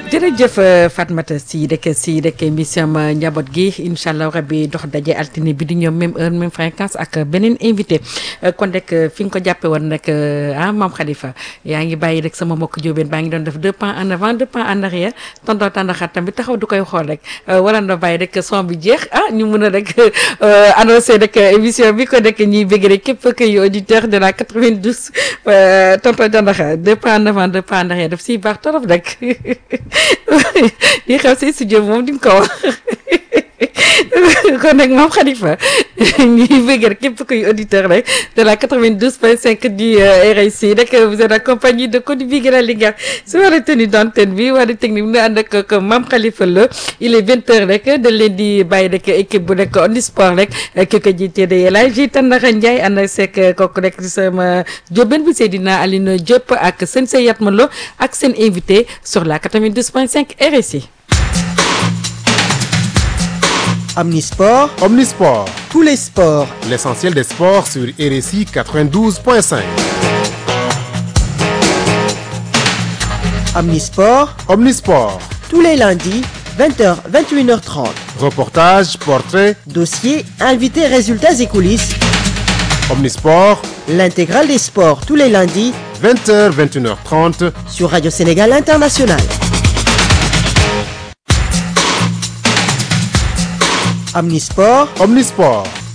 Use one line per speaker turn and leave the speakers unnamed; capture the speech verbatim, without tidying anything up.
jërëjëf Fatmata si rek si rek émission njaboot gi incha allah rabbi dox daje altine bi di ñoom même heure même fréquence ak beneen invité kon rek fi nga ko jàppe woon rek ah maam Khalifa yaa ngi bàyyi rek sama mbokk jóobeen baa ngi doon def deux pas en avant deux pas en arrière tonton Tandaxat tamit taxaw du koy xool rek waroon na bàyyi rek son bi jeex ah ñu mën a rek annoncé rek émission bi ko rek ñuy bëgg rek képp kuy auditeur de la quatre-vingt-douze tonton Tandaxat deux pas en avant deux pas en arrière daf siy baax torop rek yi xew si studio moom di nga ko wax kon nag moom Khalifa ñuy bëgg rek képp kuy auditeur rek de la quatre-vingt-douze point cinq du R S I rek vous êtes accompagné de Codé Biguela Linguère si wàllu tenue d'antenne bi wàllu technique bi ñu ànd ak Mame Khalifa la il est vingt heures rek da leen di bàyyi rek équipe bu rek Omnisport rek ki ko jiite de El Hadji Tandakha Ndiaye ànd ak Seck kooku rek sama jóbeen bi Seydina Aline Diop ak seen say Yatma Lo ak seen invité sur la quatre-vingt-douze point cinq R S I.
Omnisport.
Omnisport.
Tous les sports.
L'essentiel des sports sur R S I quatre-vingt-douze point cinq.
Omnisport.
Omnisport.
Tous les lundis, vingt heures, vingt et une heures trente.
Reportages, portraits,
dossiers, invités, résultats et coulisses.
Omnisport.
L'intégrale des sports tous les lundis,
vingt heures, vingt et une heures trente.
Sur Radio Sénégal International.
Omnisport.
Omnisport.
Omnisport.